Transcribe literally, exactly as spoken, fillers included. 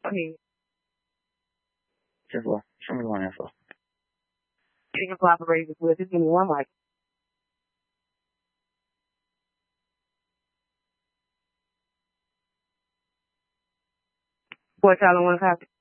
Okay. Just what? Show me more info. You can cooperate with. Just give me one mic. Boy, y'all don't want to copy.